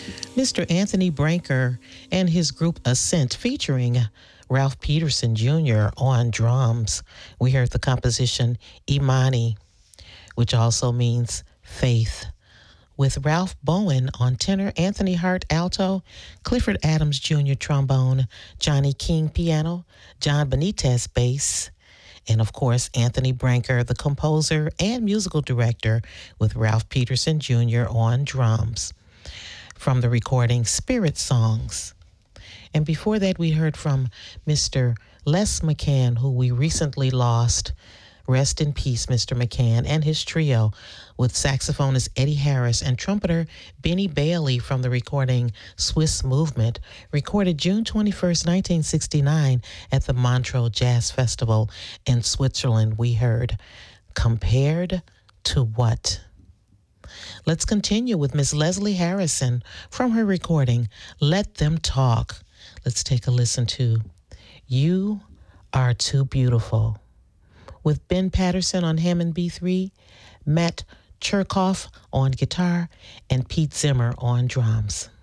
Mr. Anthony Branker and his group Ascent featuring Ralph Peterson Jr. on drums. We heard the composition Imani, which also means faith, with Ralph Bowen on tenor, Anthony Hart alto, Clifford Adams Jr. trombone, Johnny King piano, John Benitez bass, and of course, Anthony Branker, the composer and musical director, with Ralph Peterson Jr. on drums, from the recording Spirit Songs. And before that, we heard from Mr. Les McCann, who we recently lost. Rest in peace, Mr. McCann, and his trio, with saxophonist Eddie Harris and trumpeter Benny Bailey, from the recording Swiss Movement, recorded June 21st, 1969 at the Montreux Jazz Festival in Switzerland. We heard Compared to What? Let's continue with Miss Leslie Harrison from her recording Let Them Talk. Let's take a listen to You Are Too Beautiful, with Ben Patterson on Hammond B3, Matt Cherkoff on guitar, and Pete Zimmer on drums.